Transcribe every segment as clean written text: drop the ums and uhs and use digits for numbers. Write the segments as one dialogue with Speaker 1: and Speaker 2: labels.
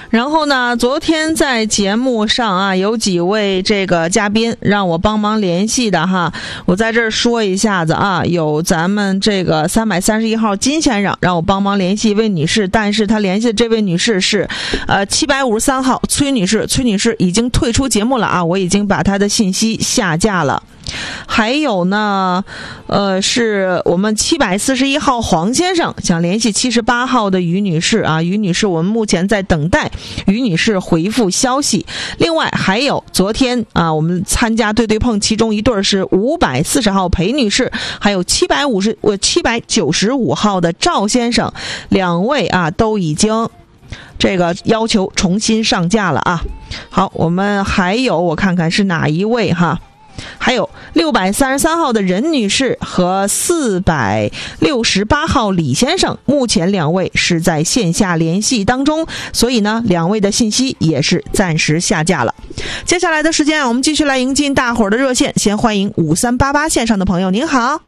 Speaker 1: 然后呢，昨天在节目上啊，有几位这个嘉宾让我帮忙联系的哈，我在这儿说一下子啊，有咱们这个331号金先生让我帮忙联系一位女士，但是他联系的这位女士是753号崔女士，崔女士已经退出节目了啊，我已经把她的信息下架了。还有呢，是我们741号黄先生想联系78号的于女士啊，于女士我们目前在等待于女士回复消息。另外还有昨天啊，我们参加对碰，其中一对是540号裴女士，还有795号的赵先生，两位啊都已经这个要求重新上架了啊。好，我们还有我看看是哪一位哈。还有633号的任女士和468号李先生，目前两位是在线下联系当中，所以呢，两位的信息也是暂时下架了。接下来的时间我们继续来迎进大伙儿的热线，先欢迎5388线上的朋友。您好。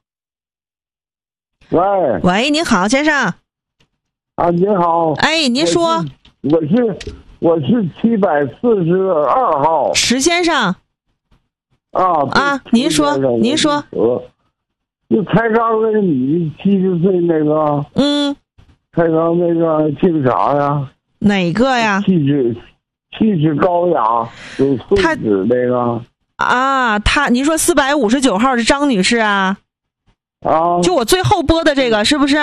Speaker 1: 喂，您好，先生。
Speaker 2: 啊，您好。
Speaker 1: 哎，您说。
Speaker 2: 我是742号
Speaker 1: 石先生。您说。
Speaker 2: 就才刚那个女70岁那个，才刚那个姓啥呀？
Speaker 1: 哪个呀？
Speaker 2: 气质高雅，有素质那个。
Speaker 1: 您说459号是张女士啊？就我最后播的这个是不是？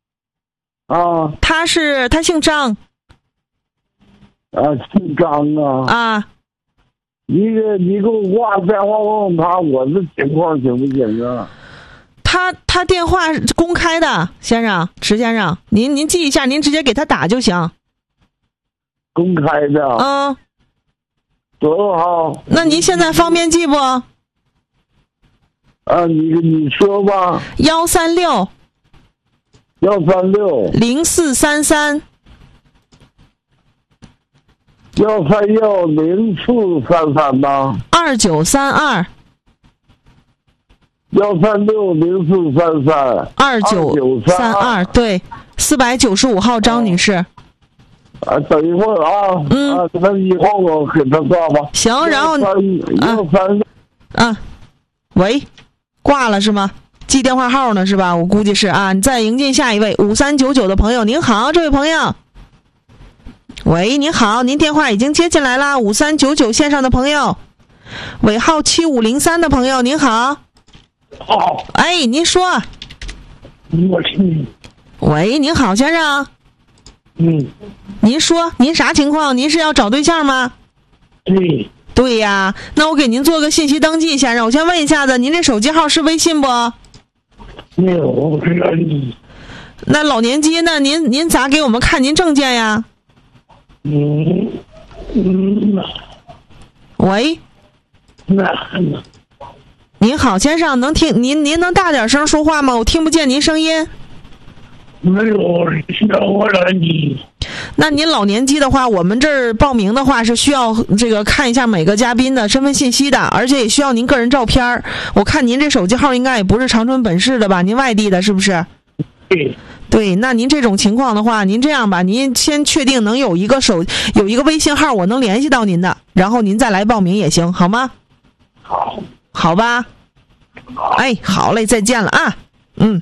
Speaker 1: 她姓张。姓张啊。你给我挂电话问问他我的情况行不行啊？他电话是公开的，先生，石先生，您记一下，您直接给他打就行。
Speaker 2: 公开的。多少号？
Speaker 1: 那您现在方便记不？
Speaker 2: 你说吧。
Speaker 1: 136 0433。
Speaker 2: 1310433吗
Speaker 1: ？2932。
Speaker 2: 1360433。
Speaker 1: 2932，对，495号张女士。
Speaker 2: 等一会儿啊。那一会儿我给他挂吧。
Speaker 1: 行，然后喂，挂了是吗？记电话号呢是吧？我估计是啊。你再迎进下一位5399的朋友。您好，这位朋友。喂，您好，您电话已经接进来了，5399线上的朋友，尾号7503的朋友，您好。哎，您说。喂，您好，先生。您说，您啥情况？您是要找对象吗？对呀，那我给您做个信息登记，先生，我先问一下子，您这手机号是微信不？
Speaker 2: 没有，我不知道你。
Speaker 1: 那老年机呢？您咋给我们看您证件呀？喂，您好，先生，能听您能大点声说话吗？我听不见您声音。
Speaker 2: 没有，我老年机。
Speaker 1: 那您老年机的话，我们这儿报名的话是需要这个看一下每个嘉宾的身份信息的，而且也需要您个人照片。我看您这手机号应该也不是长春本市的吧？您外地的是不是？对，那您这种情况的话，您这样吧，您先确定能有一个微信号，我能联系到您的，然后您再来报名也行，好吗？
Speaker 2: 好。
Speaker 1: 好吧。哎，好嘞，再见了啊。